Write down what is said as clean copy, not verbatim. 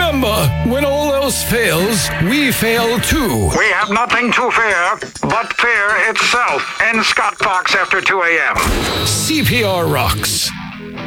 remember, when all else fails, we fail too. We have nothing to fear but fear itself. In Scott Fox after 2 a.m. CPR rocks.